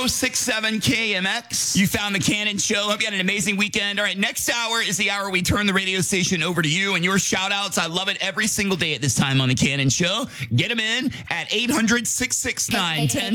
1067 KMX. You found the Cannon Show. Hope you had an amazing weekend. All right, next hour is the hour we turn the radio station over to you and your shout-outs. I love it every single day at this time on the Cannon Show. Get them in at 800-669-10.